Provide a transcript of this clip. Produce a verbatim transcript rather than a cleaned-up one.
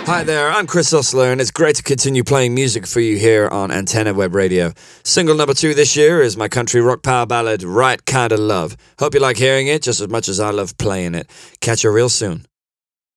Hi there, I'm Chris Osler, and it's great to continue playing music for you here on Antenna Web Radio. Single number two this year is my country rock power ballad, Right Kinda Love. Hope you like hearing it just as much as I love playing it. Catch you real soon.